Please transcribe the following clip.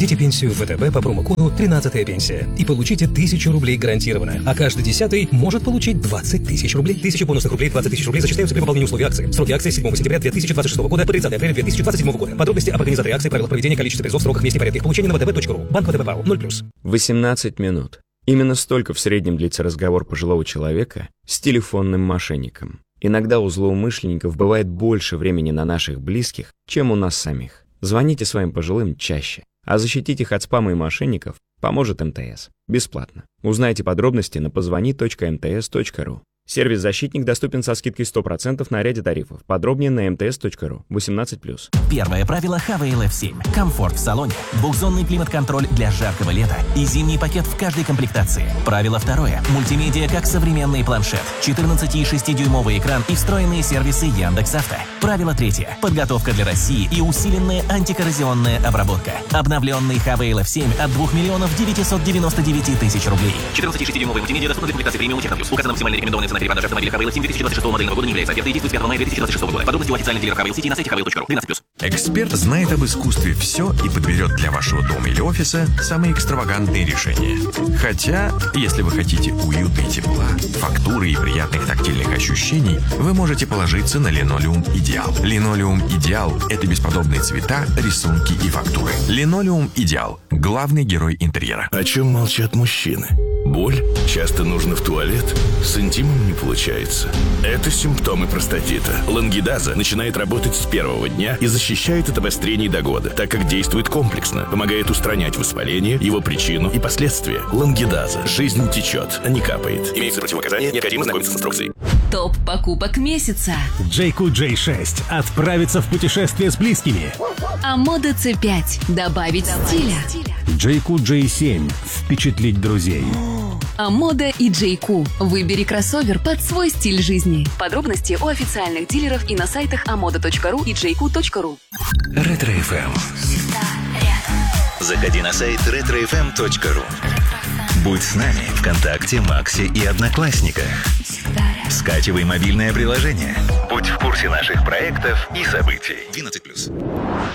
Уплатите пенсию в ВТБ по промокоду 13-я пенсия и получите 1000 рублей гарантированно. А каждый 10-й может получить 20 тысяч рублей. 1000 бонусных рублей, 20 тысяч рублей зачисляются при выполнении условий акции. Сроки акции с 7 сентября 2026 года по 30 апреля 2027 года. Подробности об организаторе акции, правила проведения, количестве призов, сроках, месте и порядке получения на vtb.ru. Банк ВТБ ПАО 0+. 18 минут. Именно столько в среднем длится разговор пожилого человека с телефонным мошенником. Иногда у злоумышленников бывает больше времени на наших близких, чем у нас самих. Звоните своим пожилым чаще, а защитить их от спама и мошенников поможет МТС. Бесплатно. Узнайте подробности на позвони.mts.ru. Сервис «Защитник» доступен со скидкой 100% на ряде тарифов. Подробнее на mts.ru. 18+. Первое правило Honeywell F7. Комфорт в салоне, двухзонный климат-контроль для жаркого лета и зимний пакет в каждой комплектации. Правило второе. Мультимедиа как современный планшет, 14,6-дюймовый экран и встроенные сервисы Яндекс.Авто. Правило третье. Подготовка для России и усиленная антикоррозионная обработка. Обновленный Honeywell F7 от 2 999 000 рублей. 14,6-дюймовый мультимедиа доступна для комплектации премиум Техноплюс. Указана максимально рекомендованная цена перепродажи автомобиля Honeywell 7 2026 модельного года не является. Оферта действует с 5 мая 2026 года. Подробности у официальных дилеров Honeywell City на сайте honeywell.ru. 12+. Эксперт знает об искусстве все и подберет для вашего дома или офиса самые экстравагантные решения. Хотя, если вы хотите уюта и тепла, фактуры и приятных тактильных ощущений, вы можете положиться на Линолеум Идеал. Линолеум Идеал – это бесподобные цвета, рисунки и фактуры. Линолеум Идеал – главный герой интерьера. О чем молчат мужчины? Боль? Часто нужно в туалет? С интимом не получается. Это симптомы простатита. Лангидаза начинает работать с первого дня и защищает от обострений до года, так как действует комплексно, помогает устранять воспаление, его причину и последствия. Лангидаза. Жизнь течет, а не капает. Имеются противопоказания, необходимо знакомиться с инструкцией. Топ покупок месяца. Джейку J6 отправиться в путешествие с близкими. Амода C5 добавить стиля. Джейку J7 впечатлить друзей. Амода и Джейку. Выбери кроссовер под свой стиль жизни. Подробности у официальных дилеров и на сайтах amoda.ru и jayku.ru. Ретро-ФМ. Заходи на сайт retrofm.ru. Будь с нами ВКонтакте, Максе и Одноклассниках. Скачивай мобильное приложение. Будь в курсе наших проектов и событий. 12+.